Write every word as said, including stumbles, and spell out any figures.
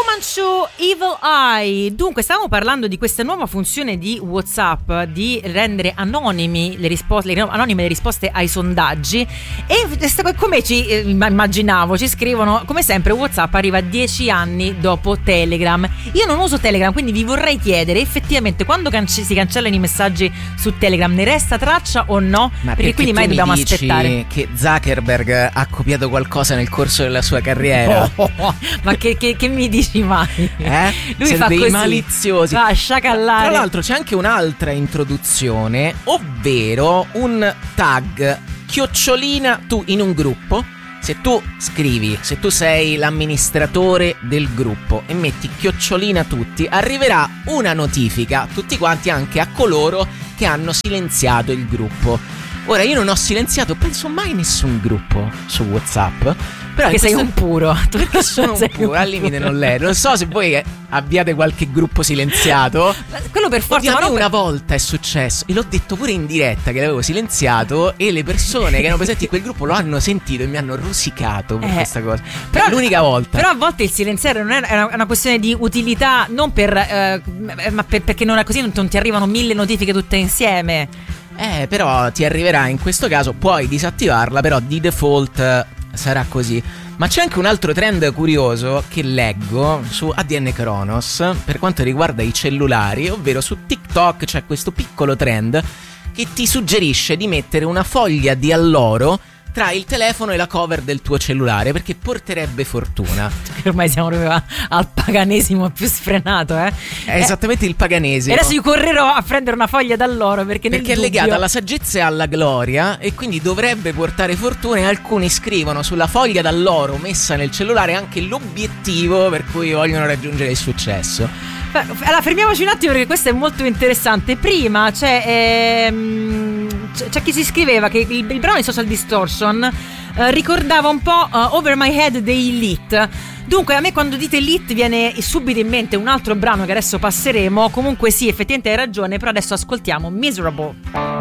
Fu Manchu, Evil Eye. Dunque, stavamo parlando di questa nuova funzione di WhatsApp di rendere anonimi le risposte, le anonime le risposte ai sondaggi. E come ci eh, immaginavo, ci scrivono, come sempre WhatsApp arriva dieci anni dopo Telegram. Io non uso Telegram, quindi vi vorrei chiedere effettivamente quando cance- si cancellano i messaggi su Telegram, ne resta traccia o no? Ma perché, perché quindi mai dobbiamo dici aspettare che Zuckerberg ha copiato qualcosa nel corso della sua carriera? Oh, oh, oh. Ma che, che, che mi dici mai? Eh? Lui Siete fa dei così, maliziosi. va a sciacallare. Tra l'altro c'è anche un'altra introduzione, ovvero un tag chiocciolina tu in un gruppo. Se tu scrivi, se tu sei l'amministratore del gruppo e metti chiocciolina tutti, arriverà una notifica a tutti quanti, anche a coloro che hanno silenziato il gruppo. Ora, io non ho silenziato, penso mai nessun gruppo su WhatsApp. Però che sei questo... un puro. Perché sono un puro, al limite non lei. Non so se voi abbiate qualche gruppo silenziato. Quello per forza. Oddio, ma a me per... una volta è successo e l'ho detto pure in diretta che l'avevo silenziato, e le persone che erano presenti in quel gruppo lo hanno sentito e mi hanno rosicato per eh, questa cosa. Però, è l'unica volta. Però a volte il silenziare non è una, è una questione di utilità, non per eh, ma per, perché non è così, non, non ti arrivano mille notifiche tutte insieme. Eh, però ti arriverà in questo caso, puoi disattivarla, però di default sarà così. Ma c'è anche un altro trend curioso che leggo su A D N Kronos per quanto riguarda i cellulari, ovvero su TikTok c'è questo piccolo trend che ti suggerisce di mettere una foglia di alloro tra il telefono e la cover del tuo cellulare, perché porterebbe fortuna. Ormai siamo proprio al paganesimo più sfrenato, eh? È esattamente eh, il paganesimo. E adesso io correrò a prendere una foglia d'alloro perché, nel perché è dubbio... legata alla saggezza e alla gloria, e quindi dovrebbe portare fortuna, e alcuni scrivono sulla foglia d'alloro messa nel cellulare anche l'obiettivo per cui vogliono raggiungere il successo. Allora, fermiamoci un attimo perché questo è molto interessante. Prima c'è, ehm, c'è, c'è chi si scriveva che il, il brano di Social Distortion eh, ricordava un po' uh, Over My Head dei Elite. Dunque a me quando dite Elite viene subito in mente un altro brano che adesso passeremo. Comunque sì, effettivamente hai ragione, però adesso ascoltiamo Miserable.